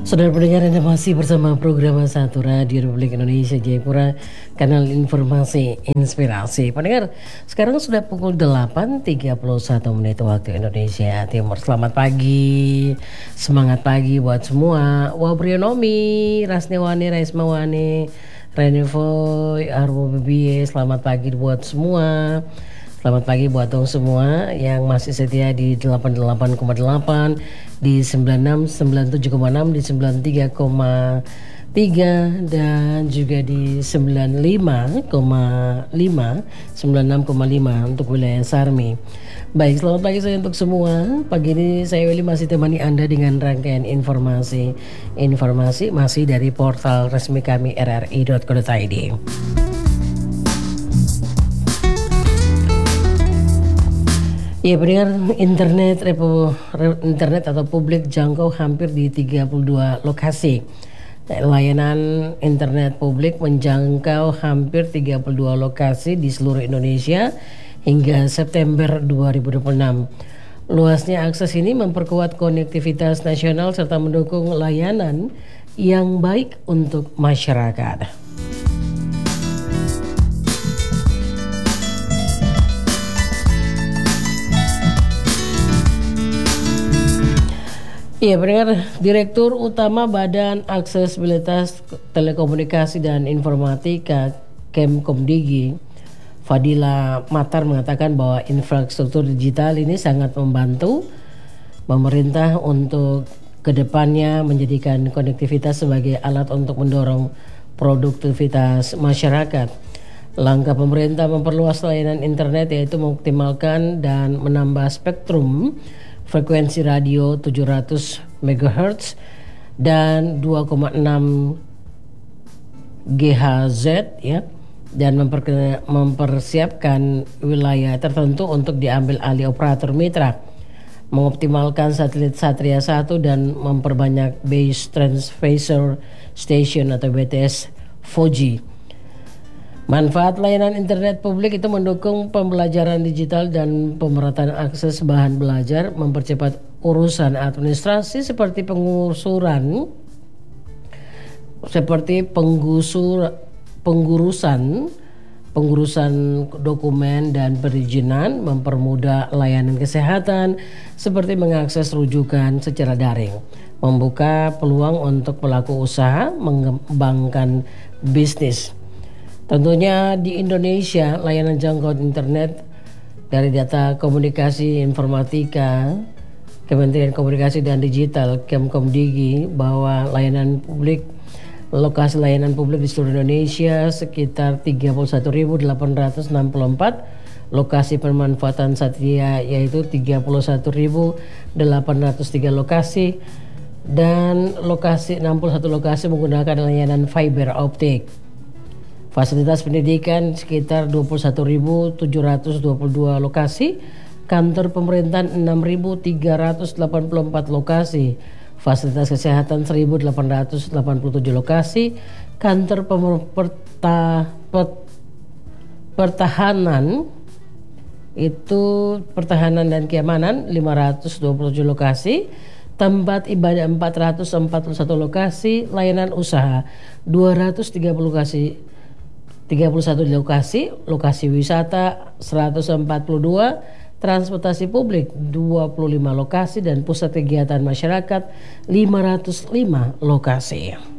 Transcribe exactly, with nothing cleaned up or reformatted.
Saudara pendengar, Anda masih bersama program Satu Radio Republik Indonesia Jayapura, kanal informasi inspirasi. Pendengar, sekarang sudah pukul delapan tiga puluh satu menit waktu Indonesia Timur. Selamat pagi, semangat pagi buat semua. Wabrionomi, Rasnewani, Raismawani, Renevoy, Arbo Bibie, selamat pagi buat semua. Selamat pagi buat dong semua yang masih setia di delapan puluh delapan koma delapan, di sembilan puluh enam, sembilan puluh tujuh koma enam, di sembilan puluh tiga koma tiga dan juga di sembilan puluh lima koma lima, sembilan puluh enam koma lima untuk wilayah Sarmi. Baik, selamat pagi saya untuk semua. Pagi ini saya Willy masih temani Anda dengan rangkaian informasi Informasi masih dari portal resmi kami r r i dot co dot i d. Ya, pendengar, internet repo, internet atau publik jangkau hampir di tiga puluh dua lokasi. Layanan internet publik menjangkau hampir tiga puluh dua lokasi di seluruh Indonesia hingga September dua ribu dua puluh enam. Luasnya akses ini memperkuat konektivitas nasional serta mendukung layanan yang baik untuk masyarakat. Iya, pendengar, Direktur Utama Badan Aksesibilitas Telekomunikasi dan Informatika Kemkomdigi, Fadila Matar, mengatakan bahwa infrastruktur digital ini sangat membantu pemerintah untuk kedepannya menjadikan konektivitas sebagai alat untuk mendorong produktivitas masyarakat. Langkah pemerintah memperluas layanan internet yaitu mengoptimalkan dan menambah spektrum frekuensi radio tujuh ratus megahertz dan dua koma enam gigahertz ya, dan memper, mempersiapkan wilayah tertentu untuk diambil alih operator mitra, mengoptimalkan satelit Satria satu dan memperbanyak base transfer station atau B T S empat G. Manfaat layanan internet publik itu mendukung pembelajaran digital dan pemerataan akses bahan belajar, mempercepat urusan administrasi seperti pengusuran, seperti penggusur, penggurusan, pengurusan dokumen dan perizinan, mempermudah layanan kesehatan seperti mengakses rujukan secara daring, membuka peluang untuk pelaku usaha mengembangkan bisnis. Tentunya di Indonesia layanan jangkauan internet dari data komunikasi informatika Kementerian Komunikasi dan Digital Kemkomdigi bahwa layanan publik lokasi layanan publik di seluruh Indonesia sekitar tiga puluh satu ribu delapan ratus enam puluh empat, lokasi pemanfaatan Satria yaitu tiga puluh satu ribu delapan ratus tiga lokasi, dan lokasi enam puluh satu lokasi menggunakan layanan fiber optik. Fasilitas pendidikan sekitar dua puluh satu ribu tujuh ratus dua puluh dua lokasi, kantor pemerintahan enam ribu tiga ratus delapan puluh empat lokasi, fasilitas kesehatan seribu delapan ratus delapan puluh tujuh lokasi, kantor pemerintah pertahanan itu pertahanan dan keamanan lima ratus dua puluh tujuh lokasi, tempat ibadah empat ratus empat puluh satu lokasi, layanan usaha dua ratus tiga puluh lokasi, tiga puluh satu lokasi, lokasi wisata seratus empat puluh dua, transportasi publik dua puluh lima lokasi, dan pusat kegiatan masyarakat lima ratus lima lokasi.